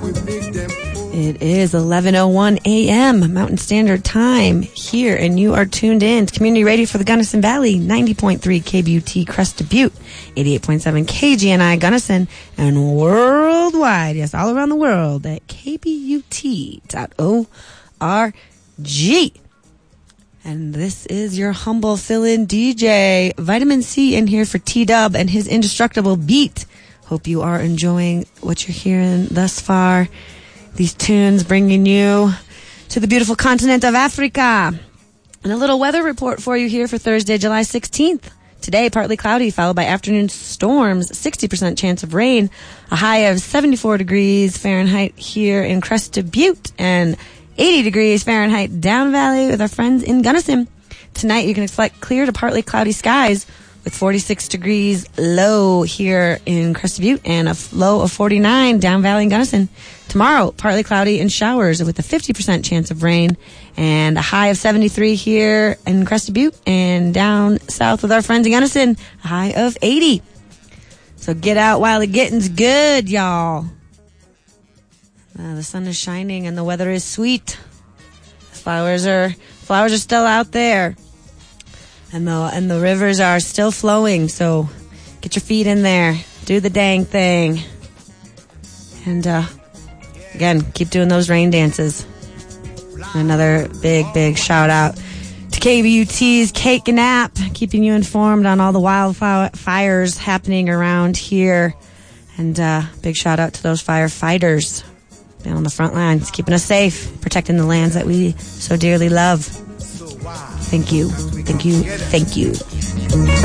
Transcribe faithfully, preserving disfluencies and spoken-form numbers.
It is eleven oh one a.m. Mountain Standard Time here, and you are tuned in to Community Radio for the Gunnison Valley, ninety point three K B U T Crested Butte, eighty-eight point seven K G N I Gunnison, and worldwide, yes, all around the world at K B U T dot org. And this is your humble fill-in D J, Vitamin C, in here for T-Dub and his indestructible beat. Hope you are enjoying what you're hearing thus far. These tunes bringing you to the beautiful continent of Africa. And a little weather report for you here for Thursday, July sixteenth. Today, partly cloudy, followed by afternoon storms, sixty percent chance of rain, a high of seventy-four degrees Fahrenheit here in Crested Butte, and eighty degrees Fahrenheit down valley with our friends in Gunnison. Tonight, you can expect clear to partly cloudy skies with forty-six degrees low here in Crested Butte and a low of forty-nine down valley in Gunnison. Tomorrow, partly cloudy and showers with a fifty percent chance of rain and a high of seventy-three here in Crested Butte, and down south with our friends in Gunnison, a high of eighty. So get out while the getting's good, y'all. Uh, the sun is shining and the weather is sweet. The flowers are flowers are still out there, and the and the rivers are still flowing. So get your feet in there, do the dang thing, and uh, again, keep doing those rain dances. And another big big shout out to K B U T's Cake and Nap, keeping you informed on all the wildfires happening around here, and uh, big shout out to those firefighters on the front lines, keeping us safe, protecting the lands that we so dearly love. Thank you. Thank you. Thank you.